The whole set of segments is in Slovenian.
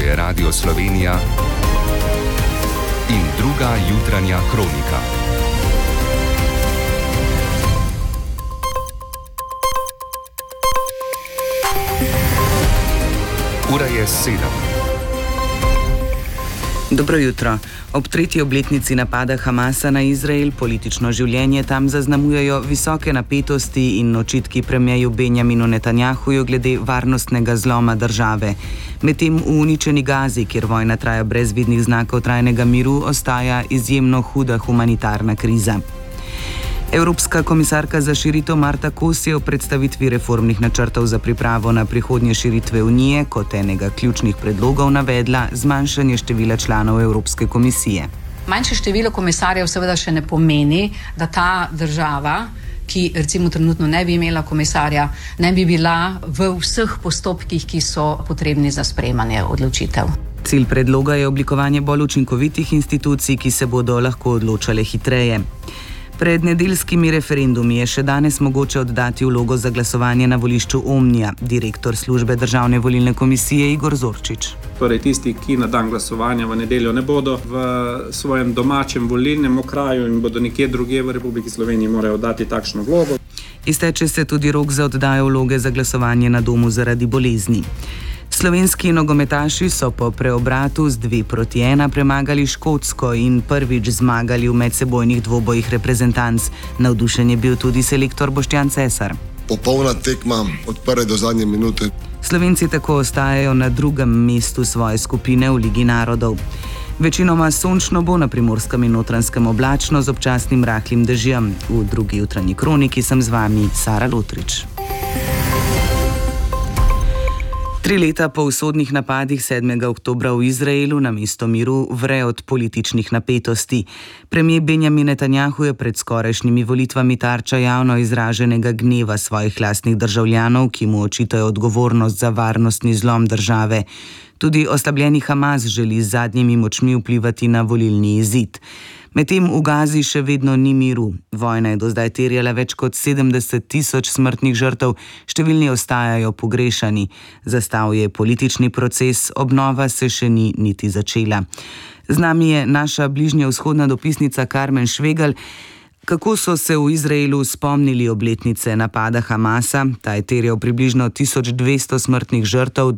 je Radio Slovenija in druga jutranja kronika. Ura je 7. Dobro jutro. Ob 3. obletnici napada Hamasa na Izrael politično življenje tam zaznamujejo visoke napetosti in očitki premierju Benjaminu Netanjahuju glede varnostnega zloma države. Medtem v uničeni Gazi, kjer vojna traja brez vidnih znakov trajnega miru, ostaja izjemno huda humanitarna kriza. Evropska komisarka za širitev Marta Kos je v predstavitvi reformnih načrtov za pripravo na prihodnje širitve Unije kot enega ključnih predlogov navedla zmanjšanje števila članov Evropske komisije. Manjše število komisarjev seveda še ne pomeni, da ta država, ki recimo trenutno ne bi imela komisarja, ne bi bila v vseh postopkih, ki so potrebni za sprejemanje odločitev. Cilj predloga je oblikovanje bolj učinkovitih institucij, ki se bodo lahko odločale hitreje. Pred nedeljskimi referendumi je še danes mogoče oddati vlogo za glasovanje na volišču Omnija, direktor službe Državne volilne komisije Igor Zorčič. Torej tisti, ki na dan glasovanja v nedeljo ne bodo v svojem domačem volilnem okraju in bodo nekje drugje v Republiki Sloveniji, morajo oddati takšno vlogo. Izteče se tudi rok za oddajo vloge za glasovanje na domu zaradi bolezni. Slovenski nogometaši so po preobratu z 2-1 premagali Škotsko in prvič zmagali v medsebojnih dvobojih reprezentanc. Navdušen je bil tudi selektor Boštjan Cesar. Popolna tekma od prve do zadnje minute. Slovenci tako ostajajo na drugem mestu svoje skupine v Ligi narodov. Večinoma sončno bo, na Primorskem in Notranjskem oblačno z občasnim rahlim dežjem. V drugi jutranji kroniki sem z vami Sara Lotrič. 3 leta po usodnih napadih 7. oktobra v Izraelu na mesto miru vre od političnih napetosti. Premier Benjamin Netanjahu je pred skorajšnjimi volitvami tarča javno izraženega gneva svojih lastnih državljanov, ki mu očitajo odgovornost za varnostni zlom države. Tudi oslabljeni Hamas želi z zadnjimi močmi vplivati na volilni izid. Medtem v Gazi še vedno ni miru. Vojna je do zdaj terjala več kot 70.000 smrtnih žrtev, številni ostajajo pogrešani. Zastal je politični proces, obnova se še ni niti začela. Z nami je naša bližnjevzhodna dopisnica Karmen Švegelj. Kako so se v Izraelu spomnili obletnice napada Hamasa? Ta je terjal približno 1200 smrtnih žrtev,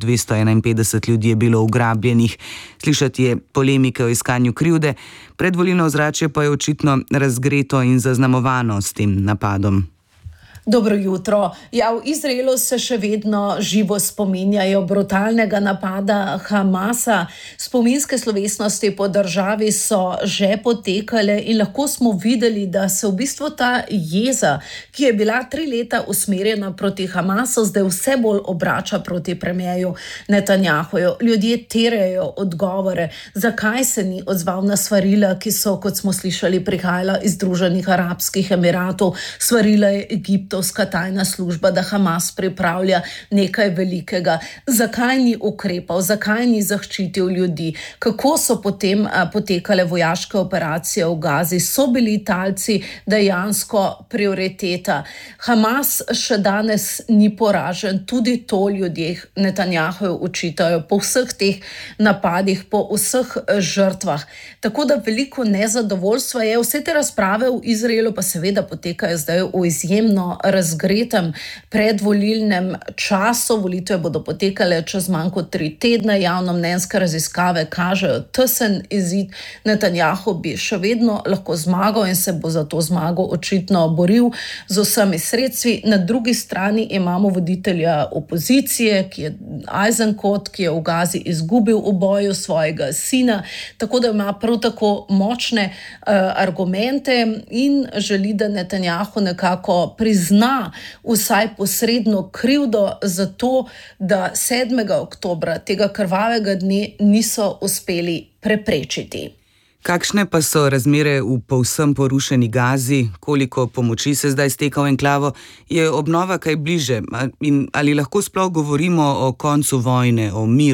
251 ljudi je bilo ugrabljenih. Slišati je polemike o iskanju krivde, predvolilno ozračje pa je očitno razgreto in zaznamovano s tem napadom. Dobro jutro. Ja, v Izraelu se še vedno živo spominjajo brutalnega napada Hamasa. Spominske slovesnosti po državi so že potekale in lahko smo videli, da se v bistvu ta jeza, ki je bila 3 leta usmerjena proti Hamasu, zdaj vse bolj obrača proti premierju Netanjahuju. Ljudje terjajo odgovore, zakaj se ni odzval na svarila, ki so, kot smo slišali, prihajala iz Združenih arabskih emiratov, svarila je egiptovska tajna služba, da Hamas pripravlja nekaj velikega. Zakaj ni ukrepal, zakaj ni zaščitil ljudi? Kako so potem potekale vojaške operacije v Gazi? So bili talci dejansko prioriteta? Hamas še danes ni poražen, tudi to ljudje Netanjahuju očitajo po vseh teh napadih, po vseh žrtvah. Tako da veliko nezadovoljstva je. Vse te razprave v Izraelu pa seveda potekajo zdaj v izjemno razgretem predvolilnem času. Volitve bodo potekale čez manj kot 3 tedne. Javnomnenjske raziskave kažejo tesen izid. Netanjahu bi še vedno lahko zmagal in se bo za to zmago očitno boril z vsemi sredstvi. Na drugi strani imamo voditelja opozicije, ki je Eisenkot, ki je v Gazi izgubil v boju svojega sina, tako da ima prav tako močne argumente in želi, da Netanjahu nekako prizna vsaj posredno krivdo za to, da 7. oktobra tega krvavega dne niso uspeli preprečiti. Kakšne pa so razmere v povsem porušeni Gazi? Koliko pomoči se zdaj steka v enklavo? Je obnova kaj bliže? In ali lahko sploh govorimo o koncu vojne, o miru?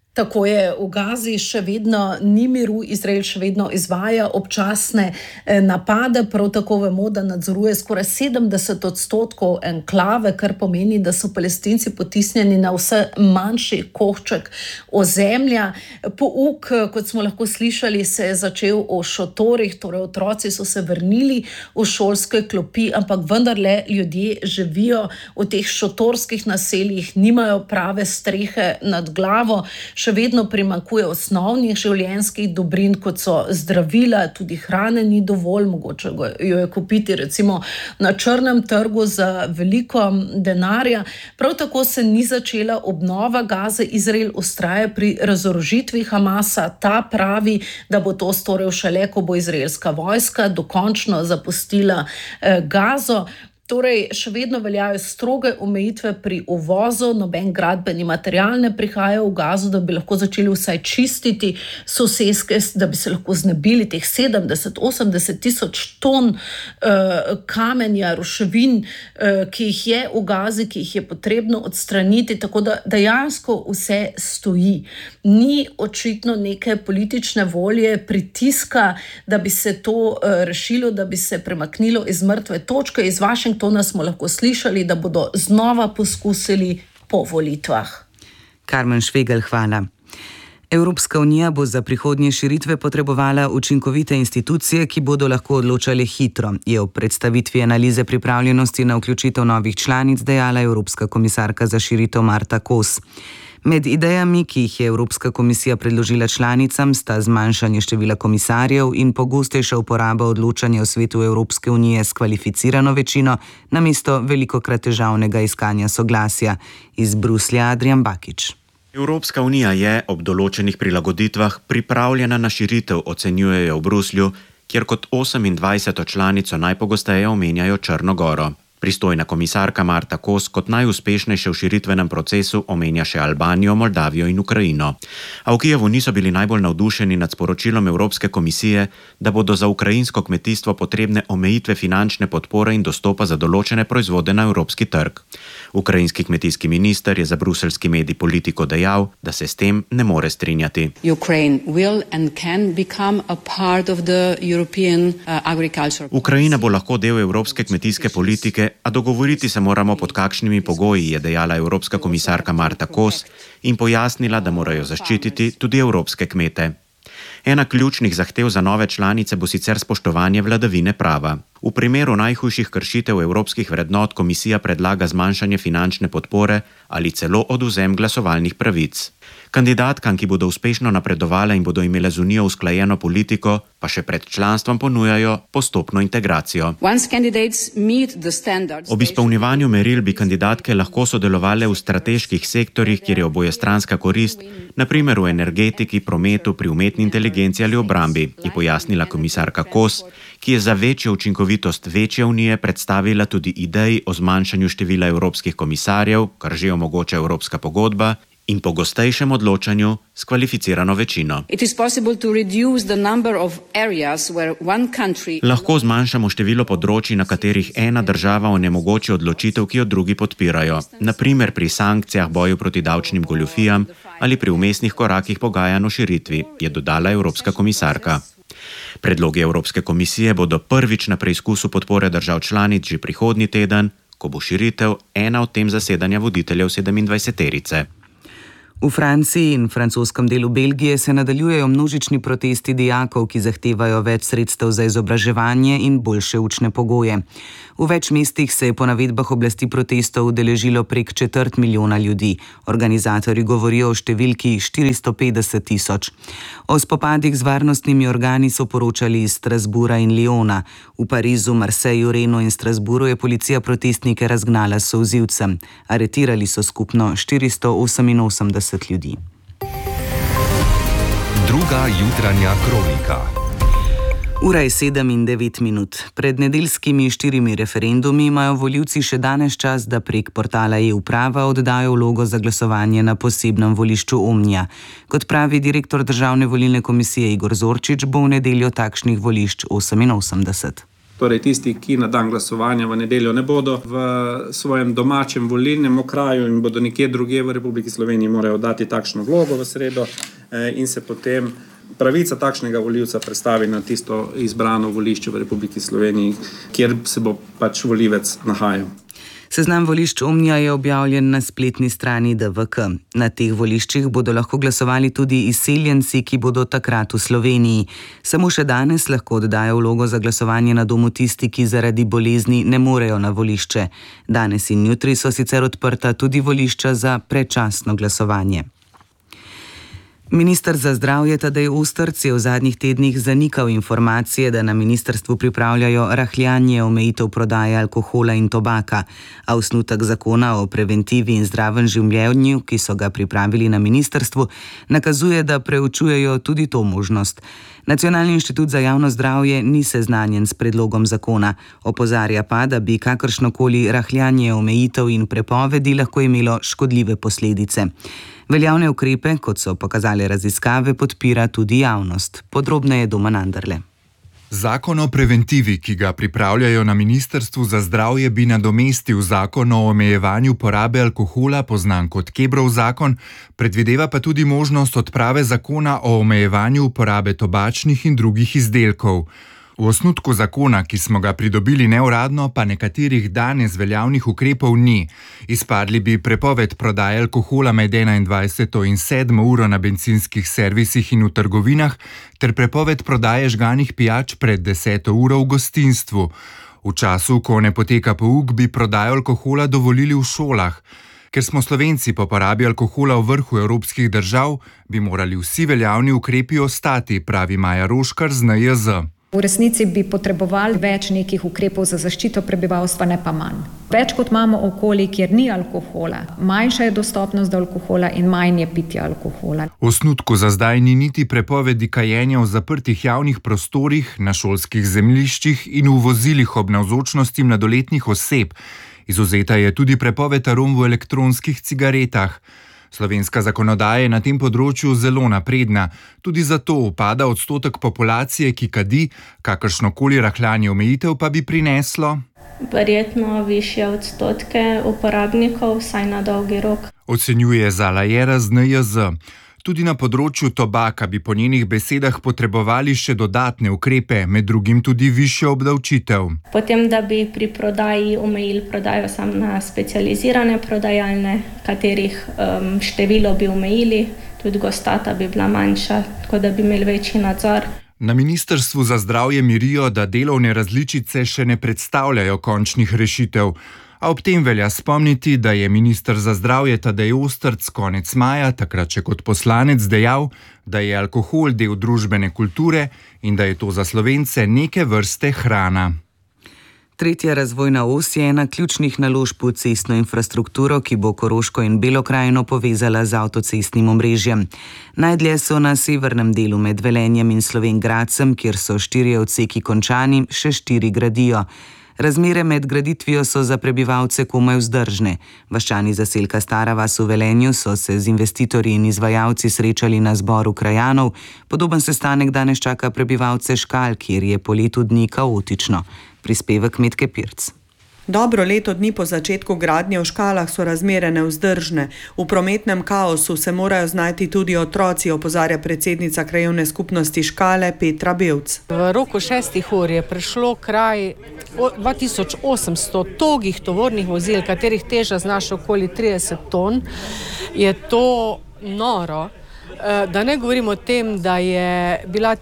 Tako je, v Gazi še vedno ni miru, Izrael še vedno izvaja občasne napade, prav tako vemo, da nadzoruje skoraj 70% enklave, kar pomeni, da so Palestinci potisnjeni na vse manjši košček ozemlja. Pouk, kot smo lahko slišali, se je začel v šotorih, torej otroci so se vrnili v šolske klopi, ampak vendarle ljudje živijo v teh šotorskih naseljih, nimajo prave strehe nad glavo. Še vedno primanjkuje osnovnih življenjskih dobrin, kot so zdravila, tudi hrane ni dovolj, mogoče jo je kupiti recimo na črnem trgu za veliko denarja. Prav tako se ni začela obnova Gaze. Izrael vztraja pri razorožitvi Hamasa. Ta pravi, da bo to storil šele, ko bo izraelska vojska dokončno zapustila Gazo. Torej, še vedno veljajo stroge omejitve pri uvozu, noben gradbeni material ne prihaja v Gazo, da bi lahko začeli vsaj čistiti soseske, da bi se lahko znebili teh 70-80 tisoč ton kamenja, ruševin, ki jih je v Gazi, ki jih je potrebno odstraniti, tako da dejansko vse stoji. Ni očitno neke politične volje, pritiska, da bi se to rešilo, da bi se premaknilo iz mrtve točke. Iz Washingtona smo lahko slišali, da bodo znova poskusili po volitvah. Karmen Švegelj, hvala. Evropska unija bo za prihodnje širitve potrebovala učinkovite institucije, ki bodo lahko odločale hitro, je ob predstavitvi analize pripravljenosti na vključitev novih članic dejala Evropska komisarka za širitev Marta Kos. Med idejami, ki jih je Evropska komisija predložila članicam, sta zmanjšanje števila komisarjev in pogostejša uporaba odločanja v svetu Evropske unije s kvalificirano večino namesto velikokrat težavnega iskanja soglasja. Iz Bruslja Adrian Bakič. Evropska unija je ob določenih prilagoditvah pripravljena na širitev, ocenjujejo v Bruslju, kjer kot 28. članico najpogosteje omenjajo Črno Goro. Pristojna komisarka Marta Kos kot najuspešnejše v širitvenem procesu omenja še Albanijo, Moldavijo in Ukrajino. A v Kijevu niso bili najbolj navdušeni nad sporočilom Evropske komisije, da bodo za ukrajinsko kmetijstvo potrebne omejitve finančne podpore in dostopa za določene proizvode na evropski trg. Ukrajinski kmetijski minister je za bruseljski medij Politico dejal, da se s tem ne more strinjati. Ukrajina bo lahko del evropske kmetijske politike, a dogovoriti se moramo pod kakšnimi pogoji, je dejala evropska komisarka Marta Kos in pojasnila, da morajo zaščititi tudi evropske kmete. Ena ključnih zahtev za nove članice bo sicer spoštovanje vladavine prava. V primeru najhujših kršitev evropskih vrednot komisija predlaga zmanjšanje finančne podpore ali celo odvzem glasovalnih pravic. Kandidatkam, ki bodo uspešno napredovale in bodo imele z unijo usklajeno politiko, pa še pred članstvom ponujajo postopno integracijo. Ob izpolnjevanju meril bi kandidatke lahko sodelovale v strateških sektorjih, kjer je obojestranska korist, na primer v energetiki, prometu, pri umetni inteligenci ali obrambi, je pojasnila komisarka Kos, ki je za večjo učinkovitost večje unije predstavila tudi ideji o zmanjšanju števila evropskih komisarjev, kar že omogoča Evropska pogodba, in pogostejšem odločanju s kvalificirano večino. Lahko zmanjšamo število področij, na katerih ena država onemogoči odločitev, ki jo drugi podpirajo, na primer pri sankcijah, boju proti davčnim goljufijam ali pri vmesnih korakih pogajanj o širitvi, je dodala evropska komisarka. Predlogi Evropske komisije bodo prvič na preizkusu podpore držav članic že prihodnji teden, ko bo širitev ena od tem zasedanja voditeljev 27-terice. V Franciji in francoskem delu Belgije se nadaljujejo množični protesti dijakov, ki zahtevajo več sredstev za izobraževanje in boljše učne pogoje. V več mestih se je po navedbah oblasti protestov udeležilo prek 250 000 ljudi. Organizatorji govorijo o številki 450 000. O spopadih z varnostnimi organi so poročali iz Strasbourga in Lyona. V Parizu, Marseju, Renu in Strasbourgu je policija protestnike razgnala s solzivcem. Aretirali so skupno 488 ljudi. Druga jutranja kronika. Ura je 7:09. Pred nedeljskimi 4 referendumi imajo volivci še danes čas, da prek portala e-uprava oddajo vlogo za glasovanje na posebnem volišču Omnija. Kot pravi direktor Državne volilne komisije Igor Zorčič, bo v nedeljo takšnih volišč 88. Torej tisti, ki na dan glasovanja v nedeljo ne bodo v svojem domačem volilnem okraju in bodo nekje drugje v Republiki Sloveniji, morajo dati takšno vlogo v sredo in se potem pravica takšnega volivca predstavi na tisto izbrano volišče v Republiki Sloveniji, kjer se bo pač volivec nahajal. Seznam volišč Omnija je objavljen na spletni strani DVK. Na teh voliščih bodo lahko glasovali tudi izseljenci, ki bodo takrat v Sloveniji. Samo še danes lahko oddajo vlogo za glasovanje na domu tisti, ki zaradi bolezni ne morejo na volišče. Danes in jutri so sicer odprta tudi volišča za predčasno glasovanje. Minister za zdravje Tadej Ostrc je v zadnjih tednih zanikal informacije, da na ministrstvu pripravljajo rahljanje omejitev prodaje alkohola in tobaka, a osnutek zakona o preventivi in zdravem življenju, ki so ga pripravili na ministrstvu, nakazuje, da preučujejo tudi to možnost. Nacionalni inštitut za javno zdravje ni seznanjen s predlogom zakona, opozarja pa, da bi kakršnokoli rahljanje omejitev in prepovedi lahko imelo škodljive posledice. Veljavne ukrepe, kot so pokazale raziskave, podpira tudi javnost. Podrobneje Domen Anderle. Zakon o preventivi, ki ga pripravljajo na Ministrstvu za zdravje, bi nadomestil zakon o omejevanju porabe alkohola, poznan kot Kebrov zakon, predvideva pa tudi možnost odprave zakona o omejevanju uporabe tobačnih in drugih izdelkov. V osnutku zakona, ki smo ga pridobili neuradno, pa nekaterih danes veljavnih ukrepov ni. Izpadli bi prepoved prodaje alkohola med 21. in 7. uro na bencinskih servisih in v trgovinah, ter prepoved prodaje žganih pijač pred 10. uro v gostinstvu. V času, ko ne poteka pouk, bi prodajo alkohola dovolili v šolah. Ker smo Slovenci po porabi alkohola v vrhu evropskih držav, bi morali vsi veljavni ukrepi ostati, pravi Maja Roškar z NIJZ. V resnici bi potrebovali več nekih ukrepov za zaščito prebivalstva, ne pa manj. Več kot imamo okolij, kjer ni alkohola, manjša je dostopnost do alkohola in manj je pitja alkohola. V osnutku za zdaj ni niti prepovedi kajenja v zaprtih javnih prostorih, na šolskih zemljiščih in v vozilih ob navzočnosti mladoletnih oseb. Izvzeta je tudi prepoved arom v elektronskih cigaretah. Slovenska zakonodaja je na tem področju zelo napredna. Tudi zato upada odstotek populacije, ki kadi, kakršnokoli rahljanje omejitev pa bi prineslo verjetno višje odstotke uporabnikov, vsaj na dolgi rok. Ocenjuje Zala Jera z NIJZ. Tudi na področju tobaka bi po njenih besedah potrebovali še dodatne ukrepe, med drugim tudi višjo obdavčitev. Potem, da bi pri prodaji omejili prodajo samo na specializirane prodajalne, katerih število bi omejili, tudi gostata bi bila manjša, tako da bi imeli večji nadzor. Na Ministrstvu za zdravje mirijo, da delovne različice še ne predstavljajo končnih rešitev. A ob tem velja spomniti, da je minister za zdravje Tadej Ostrc konec maja, takrat še kot poslanec, dejal, da je alkohol del družbene kulture in da je to za Slovence neke vrste hrana. Tretja razvojna os je ena ključnih naložb v cestno infrastrukturo, ki bo Koroško in Belo krajino povezala z avtocestnim omrežjem. Najdlje so na severnem delu med Velenjem in Slovenj Gradcem, kjer so 4 odseki končani, še 4 gradijo. Razmere med graditvijo so za prebivalce komaj vzdržne. Vaščani zaselka Stara vas v Velenju so se z investitorji in izvajalci srečali na zboru krajanov. Podoben sestanek danes čaka prebivalce Škal, kjer je po letu dni kaotično. Prispevek Metke Pirc. Dobro leto dni po začetku gradnje v Škalah so razmere nevzdržne. V prometnem kaosu se morajo znajti tudi otroci, opozarja predsednica krajevne skupnosti Škale Petra Bevc. V roku 6 ur je prišlo kraj 2800 togih tovornih vozil, katerih teža znaša okoli 30 ton. Je to noro. Da ne govorim o tem, da je bila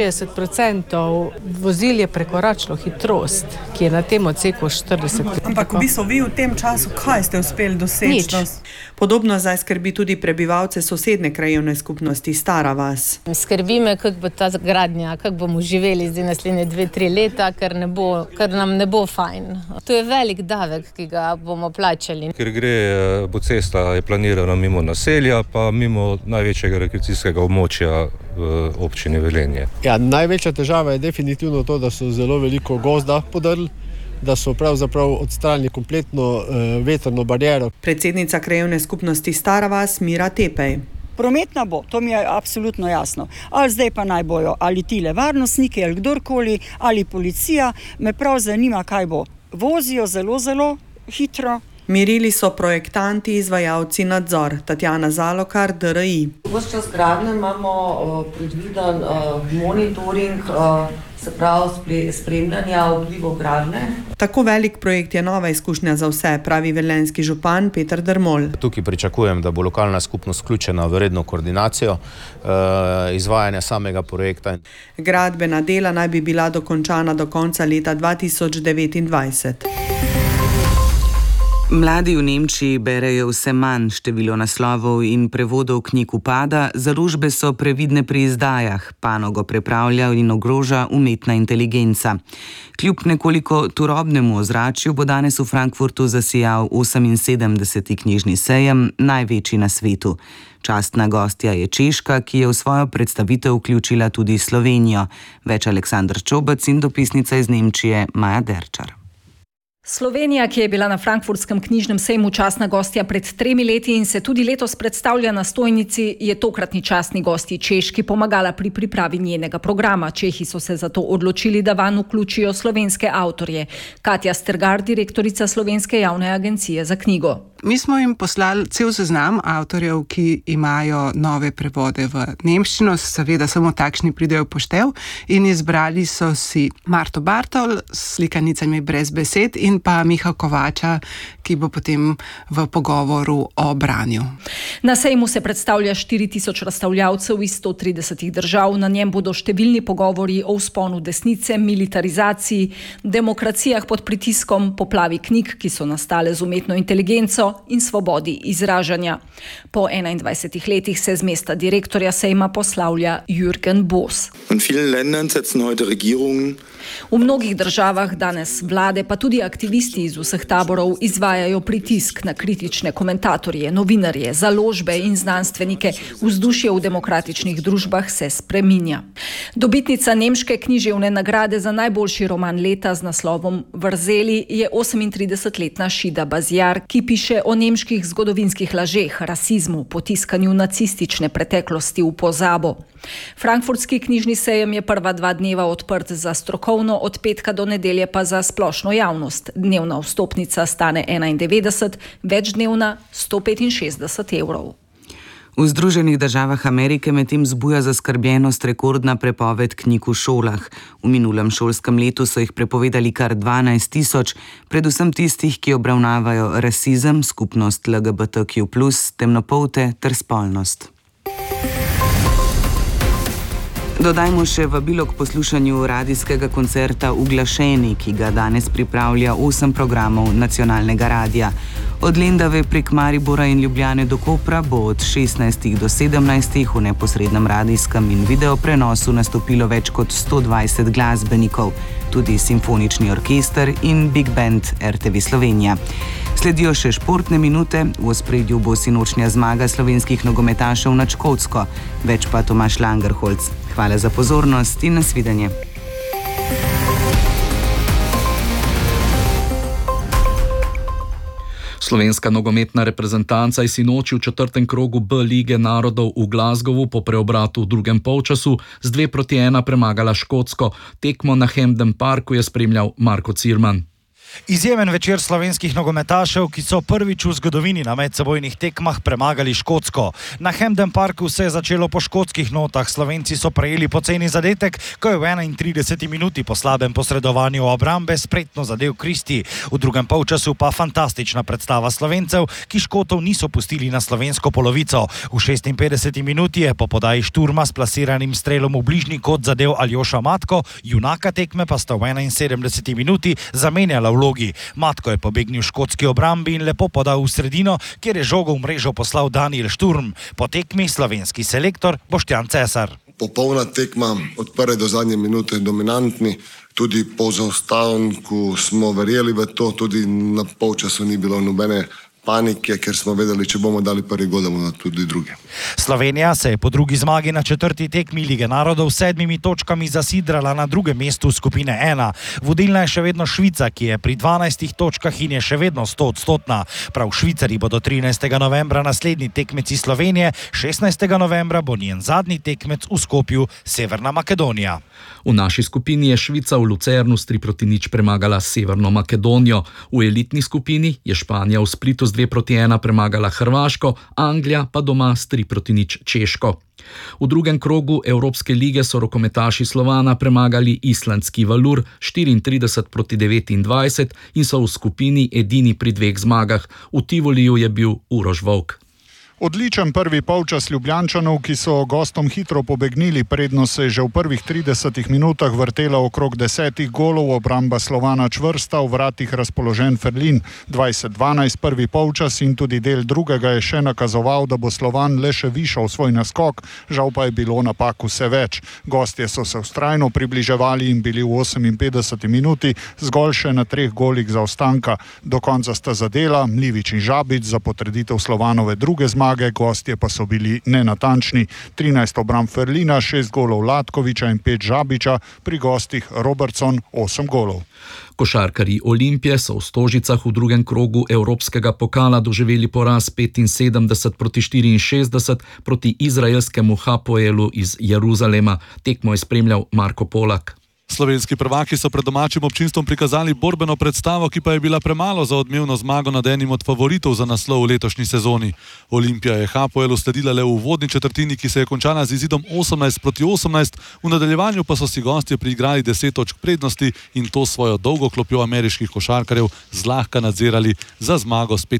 63% vozil je prekoračilo hitrost, ki je na tem odseku 40 km. Ampak v bistvu vi v tem času, kaj ste uspeli doseči? Nič. Podobno zdaj skrbi tudi prebivalce sosedne krajevne skupnosti Stara vas. Skrbi me, kako bo ta gradnja, kako bomo živeli zdaj naslednje 2-3 leta, ker nam ne bo fajn. To je velik davek, ki ga bomo plačali. Ker bo cesta je planirana mimo naselja, pa mimo največjega rekreacijskega območja v občini Velenje. Ja, največja težava je definitivno to, da so zelo veliko gozda podrli, da so pravzaprav odstranili kompletno vetrno bariero. Predsednica krajevne skupnosti Stara vas Mira Tepej. Prometna bo, to mi je absolutno jasno. Ali zdaj pa naj bojo, ali tile varnostniki, ali kdorkoli, ali policija, me prav zanima, kaj bo. Vozijo zelo, zelo hitro. Mirili so projektanti, izvajalci nadzor. Tatjana Zalokar, DRI. Ves čas gradnje imamo predviden monitoring, se pravi spremljanja vplivov gradnje. Tako velik projekt je nova izkušnja za vse, pravi velenjski župan Peter Dermol. Tukaj pričakujem, da bo lokalna skupnost vključena v redno koordinacijo izvajanja samega projekta. Gradbena dela naj bi bila dokončana do konca leta 2029. Mladi v Nemčiji berejo vse manj, število naslovov in prevodov knjig upada, založbe so previdne pri izdajah, panogo prepravlja in ogroža umetna inteligenca. Kljub nekoliko turobnemu ozračju bo danes v Frankfurtu zasijal 78. knjižni sejem, največji na svetu. Častna gostja je Češka, ki je v svojo predstavitev vključila tudi Slovenijo. Več Aleksandr Čobec in dopisnica iz Nemčije Maja Derčar. Slovenija, ki je bila na frankfurtskem knjižnem sejmu častna gostja pred 3 leti in se tudi letos predstavlja na stojnici, je tokratni častni gostji Češki pomagala pri pripravi njenega programa. Čehi so se zato odločili, da vanj vključijo slovenske avtorje. Katja Stergar, direktorica Slovenske javne agencije za knjigo. Mi smo jim poslali cel seznam avtorjev, ki imajo nove prevode v nemščino, seveda samo takšni pridejo v poštev, in izbrali so si Marto Bartol s slikanicami brez besed in pa Miha Kovača, ki bo potem v pogovoru o branju. Na sejmu se predstavlja 4000 razstavljavcev iz 130 držav. Na njem bodo številni pogovori o vzponu desnice, militarizaciji, demokracijah pod pritiskom, poplavi knjig, ki so nastale z umetno inteligenco, in svobodi izražanja. Po 21 letih se z mesta direktorja sejma poslavlja Jürgen Boos. V mnogih državah danes vlade, pa tudi aktivisti iz vseh taborov izvajajo pritisk na kritične komentatorje, novinarje, založbe in znanstvenike. Vzdušje v demokratičnih družbah se spreminja. Dobitnica nemške književne nagrade za najboljši roman leta z naslovom Vrzeli je 38-letna Šida Bazjar, ki piše o nemških zgodovinskih lažeh, rasizmu, potiskanju nacistične preteklosti v pozabo. Frankfurtski knjižni sejem je prva 2 dneva odprt za strokovno, od petka do nedelje pa za splošno javnost. Dnevna vstopnica stane 91, večdnevna 165 evrov. V Združenih državah Amerike medtem zbuja zaskrbljenost rekordna prepoved knjig v šolah. V minulem šolskem letu so jih prepovedali kar 12 000, predvsem tistih, ki obravnavajo rasizem, skupnost LGBTQ+, temnopolte ter spolnost. Dodajmo še vabilo k poslušanju radijskega koncerta Uglašeni, ki ga danes pripravlja 8 programov nacionalnega radija. Od Lendave prek Maribora in Ljubljane do Kopra bo od 16 do 17 v neposrednem radijskem in video prenosu nastopilo več kot 120 glasbenikov, tudi simfonični orkester in Big Band RTV Slovenija. Sledijo še športne minute, v ospredju bo sinočnja zmaga slovenskih nogometašev nad Škotsko. Več pa Tomaž Langerholz. Hvala za pozornost in nasvidenje. Slovenska nogometna reprezentanca je sinoči v 4. krogu B lige narodov v Glasgowu po preobratu v drugem polčasu z 2-1 premagala Škotsko. Tekmo na Hampden Parku je spremljal Marko Cirman. Izjemen večer slovenskih nogometašev, ki so prvič v zgodovini na medsebojnih tekmah premagali Škotsko. Na Hampden Parku se je začelo po škotskih notah. Slovenci so prejeli poceni zadetek, ko je v 31 minuti po slabem posredovanju obrambe spretno zadel Kristi. V drugem polčasu pa fantastična predstava Slovencev, ki Škotov niso pustili na slovensko polovico. V 56 minuti je po podaji Šturma s plasiranim strelom v bližnji kot zadel Aljoša Matko, junaka tekme pa sta v 71 minuti zamenjala vlogi. Matko je pobegnil škotski obrambi in lepo podal v sredino, kjer je žogo v mrežo poslal Daniel Šturm. Po tekmi slovenski selektor Boštjan Cesar. Popolna tekma od prve do zadnje minute, dominantni. Tudi po zaostanku smo verjeli v to, tudi na polčasu ni bilo nobene panike, ker smo vedeli, če bomo dali prvi gol, da bomo tudi drugi. Slovenija se je po drugi zmagi na 4. tekmi Lige narodov s 7 točkami zasidrala na drugem mestu skupine 1. Vodilna je še vedno Švica, ki je pri 12 točkah in je še vedno 100-odstotna. Prav Švicari bodo 13. novembra naslednji tekmeci Slovenije, 16. novembra bo njen zadnji tekmec v Skopju Severna Makedonija. V naši skupini je Švica v Lucernu s 3-0 premagala Severno Makedonijo. V elitni skupini je Španija v Splitu s 2-1 premagala Hrvaško, Anglija pa doma s 3-0 Češko. V drugem krogu Evropske lige so rokometaši Slovana premagali islandski Valur 34-29 in so v skupini edini pri 2 zmagah. V Tivoliju je bil Uroš Volk. Odličen prvi polčas Ljubljančanov, ki so gostom hitro pobegnili, prednost se je že v prvih 30 minutah vrtela okrog 10 golov, obramba Slovana čvrsta, v vratih razpoložen Ferlin. 20-12 prvi polčas in tudi del drugega je še nakazoval, da bo Slovan le še višal svoj naskok, žal pa je bilo napak vse več. Gostje so se vztrajno približevali in bili v 58 minuti zgolj še na 3 golih zaostanka. Do konca sta zadela Mlivič in Žabič za potrditev Slovanove druge zmage. Gostje pa so bili nenatančni. 13 obramb Ferlina, 6 golov Latkoviča in 5 Žabiča, pri gostih Robertson 8 golov. Košarkarji Olimpije so v Stožicah v drugem krogu Evropskega pokala doživeli poraz 75-64 proti izraelskemu Hapoelu iz Jeruzalema. Tekmo je spremljal Marko Polak. Slovenski prvaki so pred domačim občinstvom prikazali borbeno predstavo, ki pa je bila premalo za odmevno zmago nad enim od favoritov za naslov v letošnji sezoni. Olimpija je Hapoelu sledila le v uvodni četrtini, ki se je končala z izidom 18-18, v nadaljevanju pa so si gostje priigrali 10 točk prednosti in to svojo dolgo klopjo ameriških košarkarjev zlahka nadzirali za zmago s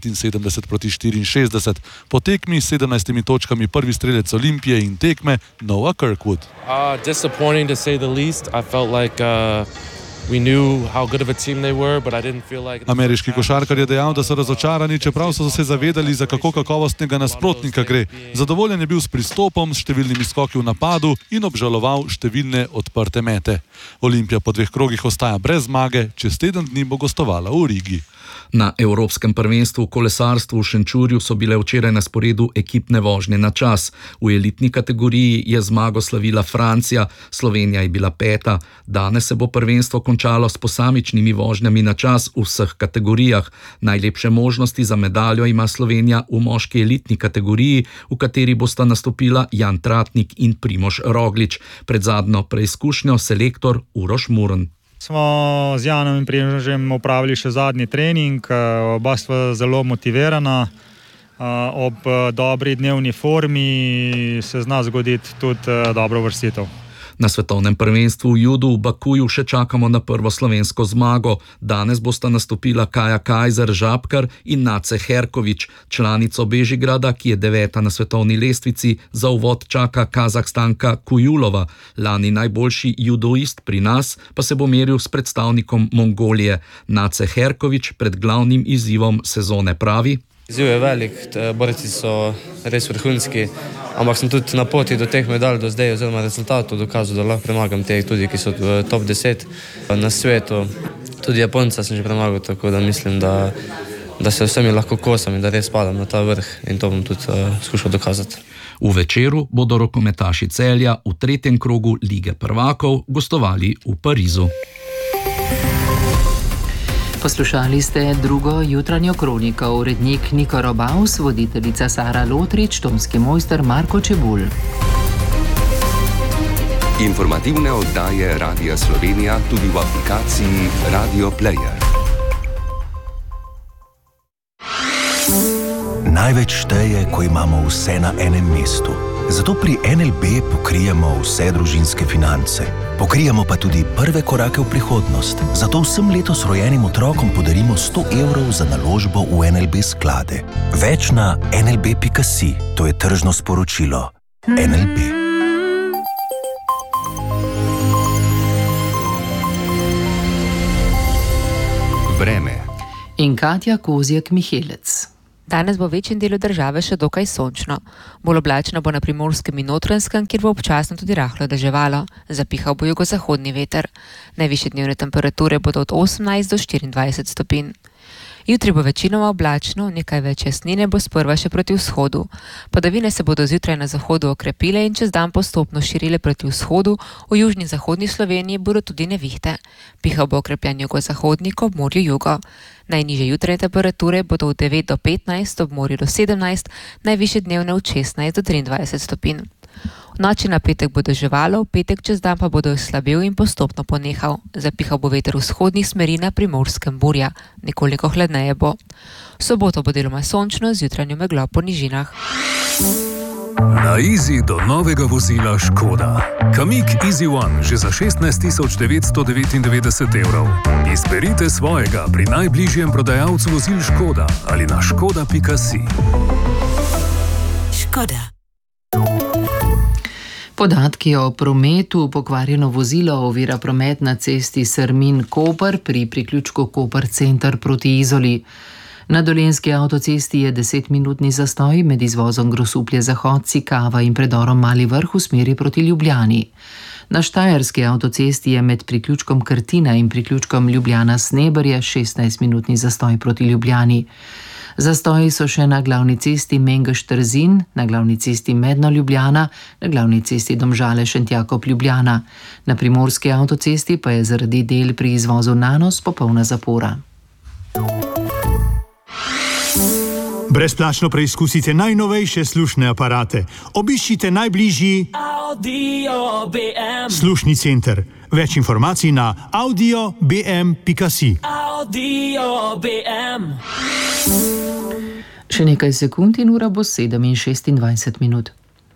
75-64. Po tekmi s 17 točkami prvi strelec Olimpije in tekme Noah Kirkwood. Disappointing to say the least. I felt like we knew how good of a team they were, but I didn't feel like... Ameriški košarkar je dejal, da so razočarani, čeprav so se zavedali, za kako kakovostnega nasprotnika gre. Zadovoljen je bil s pristopom, s številnimi skoki v napadu in obžaloval številne odprte mete. Olimpija po 2 krogih ostaja brez zmage, čez teden dni bo gostovala v Rigi. Na Evropskem prvenstvu v kolesarstvu v Šenčurju so bile včeraj na sporedu ekipne vožnje na čas. V elitni kategoriji je zmago slavila Francija, Slovenija je bila 5. Danes se bo prvenstvo končalo s posamičnimi vožnjami na čas v vseh kategorijah. Najlepše možnosti za medaljo ima Slovenija v moški elitni kategoriji, v kateri bosta nastopila Jan Tratnik in Primož Roglič. Pred zadnjo preizkušnjo selektor Uroš Murn. Smo z Janom in Primožem opravili še zadnji trening, oba sva zelo motivirana, ob dobri dnevni formi se zna zgoditi tudi dobro uvrstitev. Na svetovnem prvenstvu v judu v Bakuju še čakamo na prvo slovensko zmago. Danes bosta nastopila Kaja Kajzer Žabkar in Nace Herkovič. Članico Bežigrada, ki je 9. na svetovni lestvici, za uvod čaka Kazahstanka Kujulova. Lani najboljši judoist pri nas pa se bo meril s predstavnikom Mongolije. Nace Herkovič pred glavnim izzivom sezone pravi: Izziv je velik, borci so res vrhunski, ampak sem tudi na poti do teh medalj do zdaj oziroma rezultatov dokazal, da lahko premagam te tudi, ki so v top 10 na svetu. Tudi Japonca sem že premagal, tako da mislim, da se vsemi lahko kosam in da res padam na ta vrh in to bom tudi skušal dokazati. V večeru bodo rokometaši Celja v 3. krogu Lige prvakov gostovali v Parizu. Poslušali ste drugo jutranjo kroniko, urednik Niko Robaus, voditeljica Sara Lotrič, tonski mojster Marko Čebulj. Informativne oddaje Radia Slovenija tudi v aplikaciji Radio Player. Največ šteje, ko imamo vse na enem mestu. Zato pri NLB pokrijemo vse družinske finance. Pokrijemo pa tudi prve korake v prihodnost. Zato vsem letos rojenim otrokom podarimo 100 evrov za naložbo v NLB sklade. Več na nlb.si, to je tržno sporočilo. NLB. Vreme. In Katja Kozjek-Mihelec. Danes bo v večjem delu države še dokaj sončno. Bolj oblačno bo na Primorskem in Notranjskem, kjer bo občasno tudi rahlo deževalo. Zapihal bo jugozahodni veter. Najvišje dnevne temperature bodo od 18 do 24 stopinj. Jutri bo večinoma oblačno, nekaj več jasnine bo sprva še proti vzhodu. Padavine se bodo zjutraj na zahodu okrepile in čez dan postopno širile proti vzhodu, v južni in zahodni Sloveniji bodo tudi nevihte. Pihal bo okrepljen jugozahodnik, ob morju jugo. Najnižje jutranje temperature bodo od 9 do 15, ob morju do 17, najvišje dnevne od 16 do 23 stopinj. V noči na petek bo deževalo, v petek čez dan pa bodo slabil in postopno ponehal. Zapihal bo veter vzhodnih smeri, na Primorskem burja, nekoliko hladneje bo. V soboto bo deloma sončno z jutranjo meglo po nižinah. Na Easy do novega vozila Škoda. Kamiq Easy One že za 16.999 evrov. Izberite svojega pri najbližjem prodajalcu vozil Škoda ali na škoda.si. Škoda. Podatki o prometu: pokvarjeno vozilo ovira promet na cesti Srmin-Koper pri priključku Koper center proti Izoli. Na Dolenjski avtocesti je 10-minutni zastoj med izvozom Grosuplje-Zahod, Cikava in predorom Mali Vrh v smeri proti Ljubljani. Na Štajerski avtocesti je med priključkom Krtina in priključkom Ljubljana-Sneberje 16-minutni zastoj proti Ljubljani. Zastoji so še na glavni cesti Mengeš-Trzin, na glavni cesti Medno-Ljubljana, na glavni cesti Domžale-Šentjakov-Ljubljana. Na Primorski avtocesti pa je zaradi del pri izvozu Nanos popolna zapora. Brezplačno preizkusite najnovejše slušne aparate. Obiščite najbližji Audio BM. slušni center. Več informacij na audiobm.si. Audio BM. Še nekaj sekund in ura bo 7:26.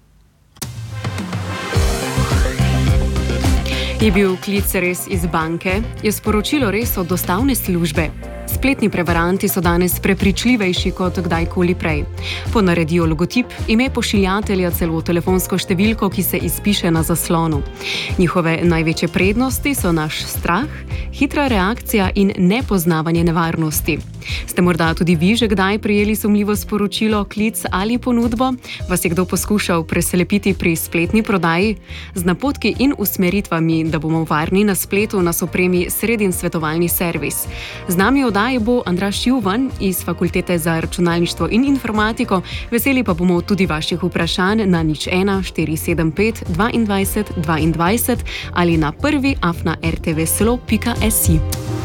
Je bil klic res iz banke? Je sporočilo res od dostavne službe? Spletni prevaranti so danes prepričljivejši kot kdajkoli prej. Ponaredijo logotip, ime pošiljatelja, celo telefonsko številko, ki se izpiše na zaslonu. Njihove največje prednosti so naš strah, hitra reakcija in nepoznavanje nevarnosti. Ste morda tudi vi že kdaj prejeli sumljivo sporočilo, klic ali ponudbo? Vas je kdo poskušal preslepiti pri spletni prodaji? Z napotki in usmeritvami, da bomo varni na spletu, nas opremi Sredin svetovalni servis. Z nami oddaji bo Andraž Juvan iz Fakultete za računalništvo in informatiko. Veseli pa bomo tudi vaših vprašanj na 01 475 22 22 ali na prvi@rtvslo.si.